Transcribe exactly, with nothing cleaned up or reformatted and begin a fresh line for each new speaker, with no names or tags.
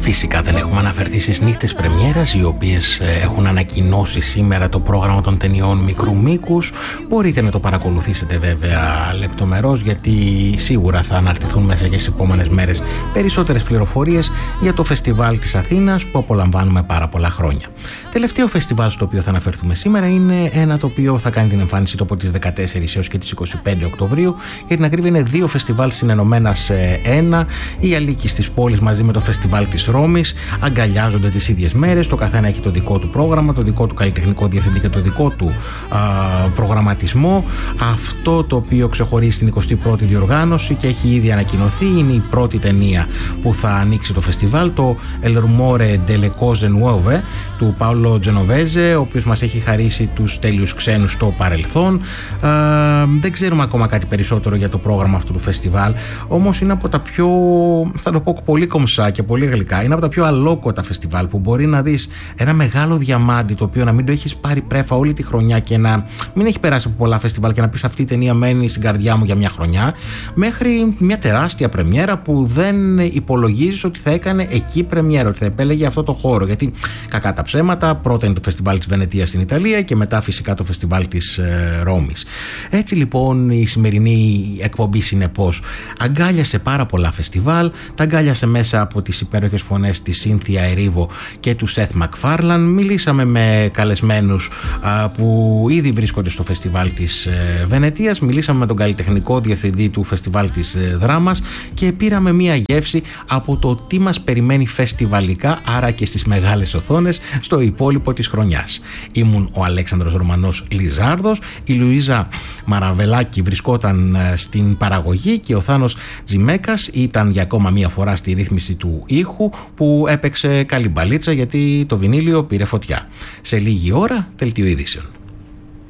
Φυσικά δεν έχουμε αναφερθεί στις νύχτες πρεμιέρας, οι οποίες έχουν ανακοινώσει σήμερα το πρόγραμμα των ταινιών μικρού μήκους. Μπορείτε να το παρακολουθήσετε βέβαια λεπτομερώς, γιατί σίγουρα θα αναρτηθούν μέσα και στις επόμενες μέρες περισσότερες πληροφορίες για το φεστιβάλ της Αθήνας που απολαμβάνουμε πάρα πολλά χρόνια. Τελευταίο φεστιβάλ στο οποίο θα αναφερθούμε σήμερα είναι ένα το οποίο θα κάνει την εμφάνιση του από τις δεκατέσσερις έως και τις είκοσι πέντε Οκτωβρίου. Για την ακρίβεια είναι δύο φεστιβάλ συνενωμένα σε ένα. Οι Αλίκης της πόλης μαζί με το φεστιβάλ της Ρώμης αγκαλιάζονται τις ίδιες μέρες. Το καθένα έχει το δικό του πρόγραμμα, το δικό του καλλιτεχνικό διευθυντή και το δικό του α, προγραμματισμό. Αυτό το οποίο ξεχωρίζει στην εικοστή πρώτη διοργάνωση και έχει ήδη ανακοινωθεί είναι η πρώτη ταινία που θα ανοίξει το φεστιβάλ, το El Rumore delle Cose Nuove του Paolo Genovese, ο οποίος μας έχει χαρίσει τους τέλειους ξένους στο παρελθόν. Α, δεν ξέρουμε ακόμα κάτι περισσότερο για το πρόγραμμα αυτού του φεστιβάλ, όμως είναι από τα πιο, θα το πω πολύ κομψά και πολύ γλυκά, είναι από τα πιο αλόκοτα φεστιβάλ που μπορεί να δεις ένα μεγάλο διαμάντι το οποίο να μην το έχεις πάρει πρέφα όλη τη χρονιά και να μην έχει περάσει από πολλά φεστιβάλ και να πεις αυτή η ταινία μένει στην καρδιά μου για μια χρονιά, μέχρι μια τεράστια πρεμιέρα που δεν υπολογίζεις ότι θα έκανε εκεί πρεμιέρα, ότι θα επέλεγε αυτό το χώρο, γιατί κακά τα ψέματα, πρώτα είναι το φεστιβάλ της Βενετίας στην Ιταλία και μετά φυσικά το φεστιβάλ της ε, Ρώμης. Έτσι λοιπόν η σημερινή εκπομπή συνεπώς αγκάλιασε πάρα πολλά φεστιβάλ, τα αγκάλιασε μέσα από τις υπέροχες φωνές της Σίνθια Ερίβο και του Σεθ Μακφάρλαν. Μιλήσαμε με καλεσμένους α, που ήδη βρίσκονται στο φεστιβάλ της ε, Βενετίας, μιλήσαμε με τον καλλιτεχνικό διευθυντή του φεστιβάλ της ε, Δράμας και πήραμε μία γεύση από το τι μας περιμένει φεστιβαλικά, άρα και στις μεγάλες οθόνες στο υπόλοιπο της χρονιάς. Ήμουν ο Αλέξανδρος Ρωμανός Λιζάρδος, η Λουίζα Μαραβελάκη βρισκόταν στην παραγωγή και ο Θάνος Τζιμέκας ήταν για ακόμα μία φορά στη ρύθμιση του ήχου που έπαιξε καλή μπαλίτσα γιατί το βινίλιο πήρε φωτιά. Σε λίγη ώρα, δελτίο ειδήσεων.